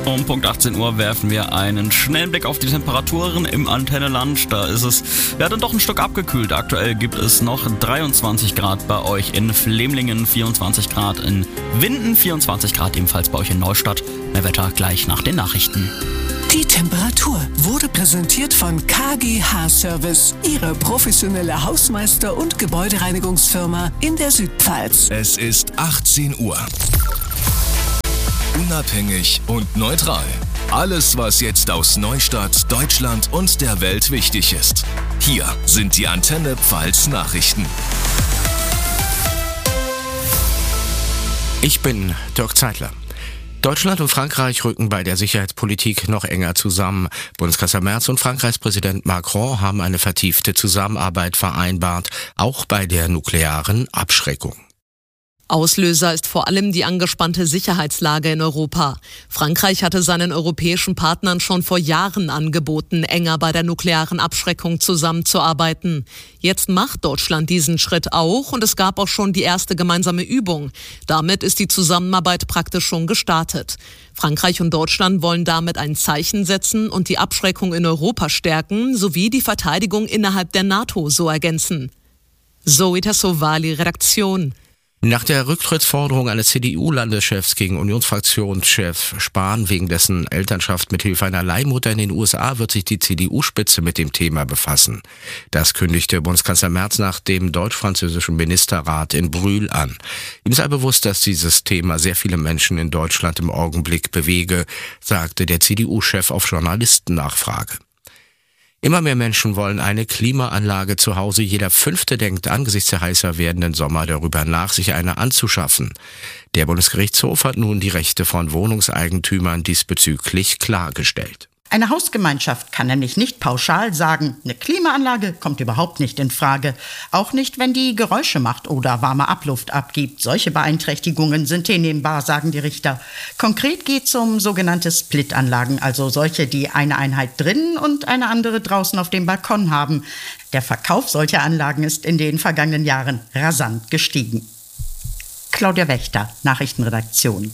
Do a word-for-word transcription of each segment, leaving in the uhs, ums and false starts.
Um Punkt achtzehn Uhr werfen wir einen schnellen Blick auf die Temperaturen im Antenne-Land. Da ist es ja dann doch ein Stück abgekühlt. Aktuell gibt es noch dreiundzwanzig Grad bei euch in Flemlingen, vierundzwanzig Grad in Winden, vierundzwanzig Grad ebenfalls bei euch in Neustadt. Mehr Wetter gleich nach den Nachrichten. Die Temperatur wurde präsentiert von K G H Service, Ihre professionelle Hausmeister- und Gebäudereinigungsfirma in der Südpfalz. Es ist achtzehn Uhr. Unabhängig und neutral. Alles, was jetzt aus Neustadt, Deutschland und der Welt wichtig ist. Hier sind die Antenne Pfalz Nachrichten. Ich bin Dirk Zeitler. Deutschland und Frankreich rücken bei der Sicherheitspolitik noch enger zusammen. Bundeskanzler Merz und Frankreichs Präsident Macron haben eine vertiefte Zusammenarbeit vereinbart, auch bei der nuklearen Abschreckung. Auslöser ist vor allem die angespannte Sicherheitslage in Europa. Frankreich hatte seinen europäischen Partnern schon vor Jahren angeboten, enger bei der nuklearen Abschreckung zusammenzuarbeiten. Jetzt macht Deutschland diesen Schritt auch und es gab auch schon die erste gemeinsame Übung. Damit ist die Zusammenarbeit praktisch schon gestartet. Frankreich und Deutschland wollen damit ein Zeichen setzen und die Abschreckung in Europa stärken, sowie die Verteidigung innerhalb der NATO so ergänzen. Zoe Tassovali, Redaktion. Nach der Rücktrittsforderung eines C D U-Landeschefs gegen Unionsfraktionschef Spahn wegen dessen Elternschaft mit Hilfe einer Leihmutter in den U S A wird sich die C D U-Spitze mit dem Thema befassen. Das kündigte Bundeskanzler Merz nach dem deutsch-französischen Ministerrat in Brühl an. Ihm sei bewusst, dass dieses Thema sehr viele Menschen in Deutschland im Augenblick bewege, sagte der C D U-Chef auf Journalistennachfrage. Immer mehr Menschen wollen eine Klimaanlage zu Hause. Jeder Fünfte denkt angesichts der heißer werdenden Sommer darüber nach, sich eine anzuschaffen. Der Bundesgerichtshof hat nun die Rechte von Wohnungseigentümern diesbezüglich klargestellt. Eine Hausgemeinschaft kann nämlich nicht pauschal sagen, eine Klimaanlage kommt überhaupt nicht in Frage. Auch nicht, wenn die Geräusche macht oder warme Abluft abgibt. Solche Beeinträchtigungen sind hinnehmbar, sagen die Richter. Konkret geht es um sogenannte Split-Anlagen, also solche, die eine Einheit drinnen und eine andere draußen auf dem Balkon haben. Der Verkauf solcher Anlagen ist in den vergangenen Jahren rasant gestiegen. Claudia Wächter, Nachrichtenredaktion.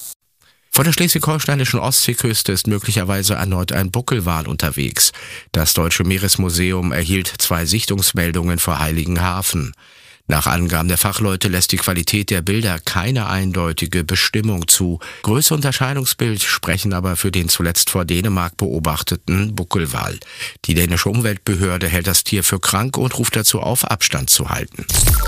Vor der schleswig-holsteinischen Ostseeküste ist möglicherweise erneut ein Buckelwal unterwegs. Das Deutsche Meeresmuseum erhielt zwei Sichtungsmeldungen vor Heiligenhafen. Nach Angaben der Fachleute lässt die Qualität der Bilder keine eindeutige Bestimmung zu. Größe und Erscheinungsbild sprechen aber für den zuletzt vor Dänemark beobachteten Buckelwal. Die dänische Umweltbehörde hält das Tier für krank und ruft dazu auf, Abstand zu halten.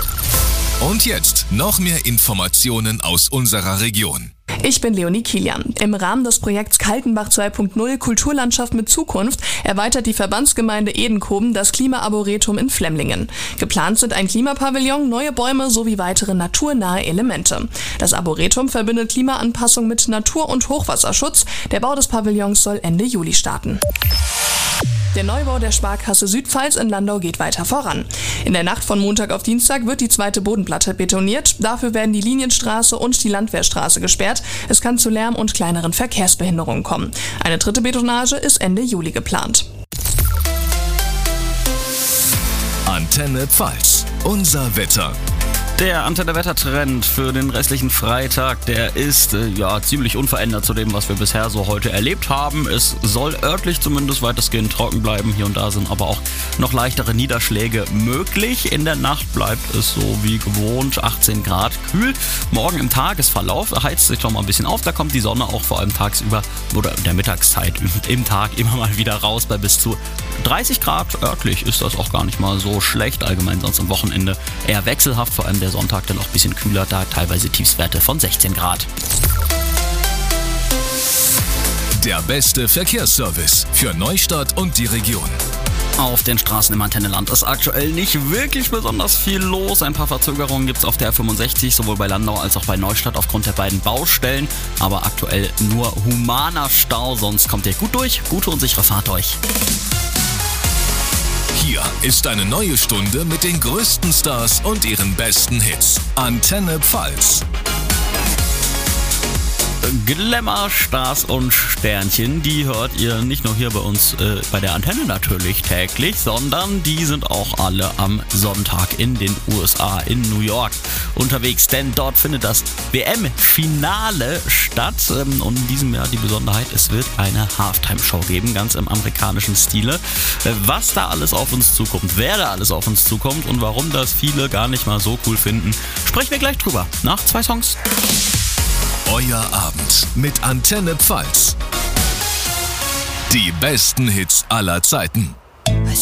Und jetzt noch mehr Informationen aus unserer Region. Ich bin Leonie Kilian. Im Rahmen des Projekts Kaltenbach zwei Punkt null Kulturlandschaft mit Zukunft erweitert die Verbandsgemeinde Edenkoben das Klima-Arboretum in Flemlingen. Geplant sind ein Klimapavillon, neue Bäume sowie weitere naturnahe Elemente. Das Arboretum verbindet Klimaanpassung mit Natur- und Hochwasserschutz. Der Bau des Pavillons soll Ende Juli starten. Der Neubau der Sparkasse Südpfalz in Landau geht weiter voran. In der Nacht von Montag auf Dienstag wird die zweite Bodenplatte betoniert. Dafür werden die Linienstraße und die Landwehrstraße gesperrt. Es kann zu Lärm und kleineren Verkehrsbehinderungen kommen. Eine dritte Betonage ist Ende Juli geplant. Antenne Pfalz, unser Wetter. Der Antenne-Wettertrend für den restlichen Freitag, der ist äh, ja ziemlich unverändert zu dem, was wir bisher so heute erlebt haben. Es soll örtlich zumindest weitestgehend trocken bleiben. Hier und da sind aber auch noch leichtere Niederschläge möglich. In der Nacht bleibt es so wie gewohnt achtzehn Grad kühl. Morgen im Tagesverlauf heizt sich doch mal ein bisschen auf. Da kommt die Sonne auch vor allem tagsüber oder in der Mittagszeit im Tag immer mal wieder raus bei bis zu dreißig Grad. Örtlich ist das auch gar nicht mal so schlecht. Allgemein sonst am Wochenende eher wechselhaft, vor allem der Sonntag dann auch ein bisschen kühler, da teilweise Tiefstwerte von sechzehn Grad. Der beste Verkehrsservice für Neustadt und die Region. Auf den Straßen im Antenneland ist aktuell nicht wirklich besonders viel los. Ein paar Verzögerungen gibt es auf der R fünfundsechzig, sowohl bei Landau als auch bei Neustadt aufgrund der beiden Baustellen. Aber aktuell nur humaner Stau, sonst kommt ihr gut durch. Gute und sichere Fahrt euch. Hier ist eine neue Stunde mit den größten Stars und ihren besten Hits. Antenne Pfalz. Glamour, Stars und Sternchen, die hört ihr nicht nur hier bei uns äh, bei der Antenne natürlich täglich, sondern die sind auch alle am Sonntag in den U S A, in New York unterwegs, denn dort findet das W M-Finale statt ähm, und in diesem Jahr die Besonderheit, es wird eine Halftime-Show geben, ganz im amerikanischen Stile. Äh, was da alles auf uns zukommt, wer da alles auf uns zukommt und warum das viele gar nicht mal so cool finden, sprechen wir gleich drüber, nach zwei Songs. Euer Abend mit Antenne Pfalz. Die besten Hits aller Zeiten.